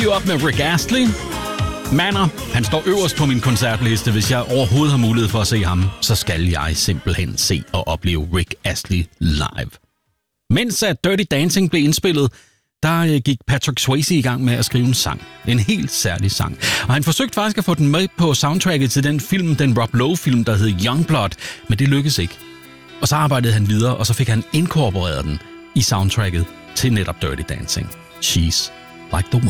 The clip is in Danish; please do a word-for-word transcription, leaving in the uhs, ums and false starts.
You op med Rick Astley. Manor, han står øverst på min koncertliste. Hvis jeg overhovedet har mulighed for at se ham, så skal jeg simpelthen se og opleve Rick Astley live. Mens at Dirty Dancing blev indspillet, der gik Patrick Swayze i gang med at skrive en sang. En helt særlig sang. Og han forsøgte faktisk at få den med på soundtracket til den film, den Rob Lowe-film, der hed Youngblood, men det lykkedes ikke. Og så arbejdede han videre, og så fik han inkorporeret den i soundtracket til netop Dirty Dancing. She's Like the Wind.